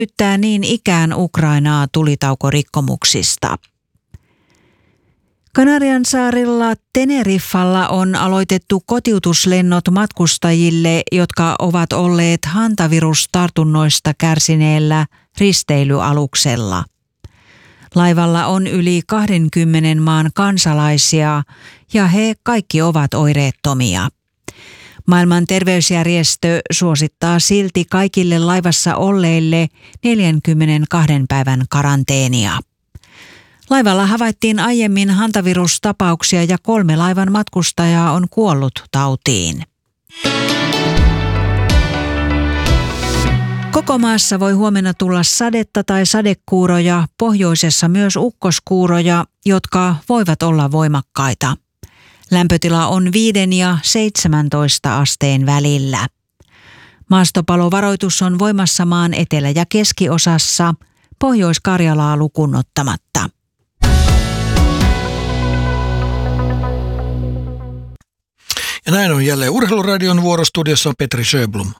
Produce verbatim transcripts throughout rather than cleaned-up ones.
syyttää niin ikään Ukrainaa tulitaukorikkomuksista. Kanarian saarilla Teneriffalla on aloitettu kotiutuslennot matkustajille, jotka ovat olleet hantavirustartunnoista kärsineellä risteilyaluksella. Laivalla on yli kahdenkymmenen maan kansalaisia ja he kaikki ovat oireettomia. Maailman terveysjärjestö suosittaa silti kaikille laivassa olleille neljänkymmenenkahden päivän karanteenia. Laivalla havaittiin aiemmin hantavirustapauksia ja kolme laivan matkustajaa on kuollut tautiin. Koko maassa voi huomenna tulla sadetta tai sadekuuroja, pohjoisessa myös ukkoskuuroja, jotka voivat olla voimakkaita. Lämpötila on viiden ja seitsemäntoista asteen välillä. Maastopalovaroitus on voimassa maan etelä- ja keskiosassa, Pohjois-Karjalaa lukuun ottamatta. Ja näin on jälleen Urheiluradion vuorostudiossa on Petri Sjöblom.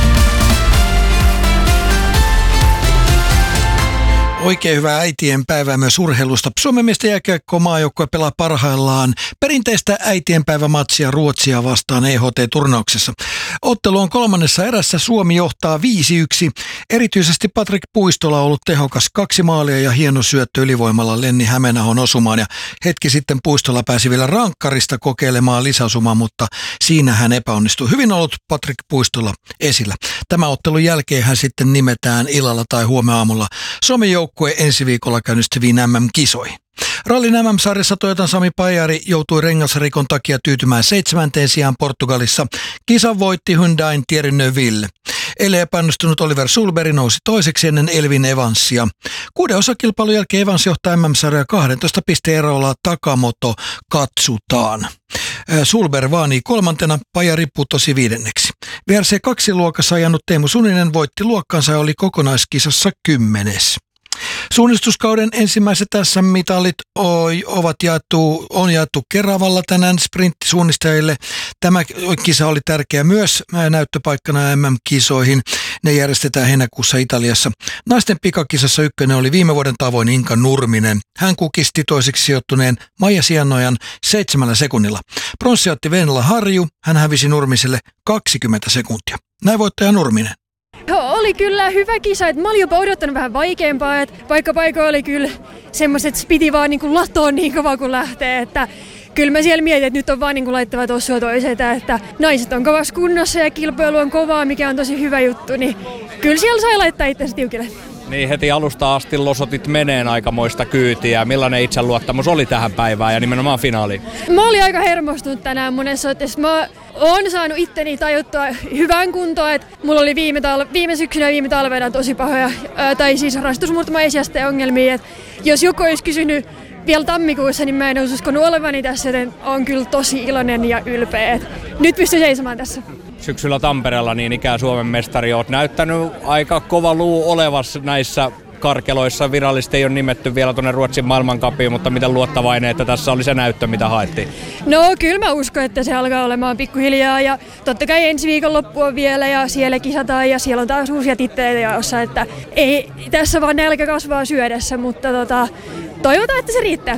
Oikein hyvää äitien päivää myös urheilusta. Suomen miesten jääkiekko-maajoukkue pelaa parhaillaan perinteistä äitienpäivämatsia Ruotsia vastaan E H T-turnauksessa. Ottelu on kolmannessa erässä, Suomi johtaa viisi yksi. Erityisesti Patrik Puistola on ollut tehokas, kaksi maalia ja hieno syöttö ylivoimalla Lenni Hämeenahon osumaan. Ja hetki sitten Puistola pääsi vielä rankkarista kokeilemaan lisäosumaa, mutta siinä hän epäonnistui. Hyvin ollut Patrik Puistola esillä. Tämä ottelun jälkeen hän sitten nimetään illalla tai huomenaamulla Suomen joukkueen ensi viikolla käynnistyviin M M-kisoihin. Rallin M M-sarjassa Toyotan Sami Pajari joutui rengasrikon takia tyytymään seitsemänteen sijaan Portugalissa. Kisan voitti Hyundain Thierry Neuville. Eilen epäonnistunut Oliver Sulberg nousi toiseksi ennen Elvin Evansia. Kuuden osakilpailun jälkeen Evans johtaa M M-sarjaa kahdentoista pisteen erolla, Takamoto katsutaan. Sulberg vaanii kolmantena, Pajari putosi viidenneksi. V R C kaksi luokassa ajanut Teemu Suninen voitti luokkansa ja oli kokonaiskisassa kymmenes. Suunnistuskauden ensimmäiset S M-mitalit ovat jaettu, on jaettu Keravalla tänään sprinttisuunnistajille. Tämä kisa oli tärkeä myös näyttöpaikkana M M-kisoihin. Ne järjestetään heinäkuussa Italiassa. Naisten pikakisassa ykkönen oli viime vuoden tavoin Inka Nurminen. Hän kukisti toiseksi sijoittuneen Maija Sianojan seitsemällä sekunnilla. Pronssi otti Venla Harju. Hän hävisi Nurmiselle kaksikymmentä sekuntia. Näin voittaja Nurminen. Joo, oli kyllä hyvä kisa. Et mä olin jopa odottanut vähän vaikeampaa, että paikka paikka oli kyllä semmoiset, että piti vaan niin latoon niin kovaa kun lähtee. Että kyllä mä siellä mietin, että nyt on vaan niin laittava tossua toiselta, että naiset on kovassa kunnossa ja kilpailu on kovaa, mikä on tosi hyvä juttu. Niin kyllä siellä sai laittaa itsensä tiukille. Niin heti alusta asti losotit meneen aikamoista kyytiä. Millainen itseluottamus oli tähän päivään ja nimenomaan finaaliin? Mä olin aika hermostunut tänään monessa otteessa. Mä oon saanut itteni tajuttua hyvään kuntoon. Että mulla oli viime, talve, viime syksynä ja viime talvena tosi pahoja, ää, tai siis rastusmurtuma esiasteen ongelmia. Et jos joku olisi kysynyt vielä tammikuussa, niin mä en olisi uskonut olevani tässä, joten on kyllä tosi iloinen ja ylpeä. Et nyt pystyy seisomaan tässä. Syksyllä Tampereella niin ikään Suomen mestari olet näyttänyt aika kova luu olevassa näissä karkeloissa. Virallisesti ei ole nimetty vielä tuonne Ruotsin maailmankapiin, mutta miten luottavainen, että tässä oli se näyttö, mitä haettiin? No kyllä mä uskon, että se alkaa olemaan pikkuhiljaa ja totta kai ensi viikon loppu on vielä ja siellä kisataan ja siellä on taas uusia titteitä jaossa, että ei tässä vaan nälkä kasvaa syödessä, mutta tota, toivotaan, että se riittää.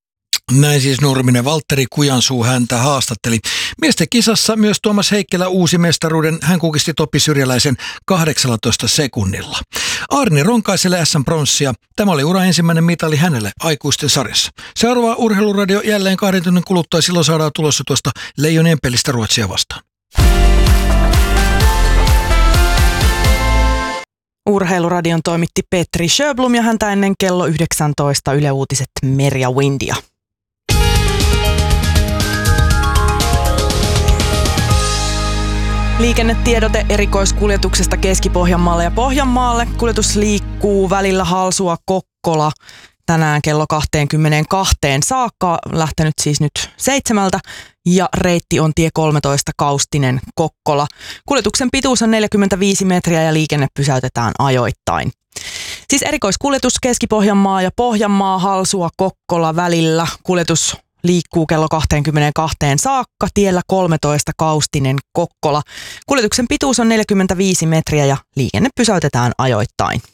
Näin siis Nurminen. Valtteri Kujansuu häntä haastatteli. Miesten kisassa myös Tuomas Heikkelä uusi mestaruuden. Hän kukisti Topi Syrjäläisen kahdeksallatoista sekunnilla. Arni Ronkaiselle S M-pronssia. Tämä oli ura ensimmäinen mitali hänelle aikuisten sarjassa. Seuraava Urheiluradio jälleen kahden tunnin kuluttua. Silloin saadaan tulossa tuosta Leijonien pelistä Ruotsia vastaan. Urheiluradion toimitti Petri Sjöblom ja häntä ennen kello yhdeksäntoista Yle Uutiset Merja Windia. Liikennetiedote erikoiskuljetuksesta Keski-Pohjanmaalle ja Pohjanmaalle. Kuljetus liikkuu välillä Halsua-Kokkola tänään kello kaksikymmentäkaksi saakka. Lähtenyt siis nyt seitsemältä ja reitti on tie kolmetoista Kaustinen Kokkola. Kuljetuksen pituus on neljäkymmentäviisi metriä ja liikenne pysäytetään ajoittain. Siis erikoiskuljetus Keski-Pohjanmaa ja Pohjanmaa Halsua-Kokkola välillä. Kuljetus liikkuu kello kaksikymmentäkaksi saakka tiellä kolmetoista Kaustinen Kokkola. Kuljetuksen pituus on neljäkymmentäviisi metriä ja liikenne pysäytetään ajoittain.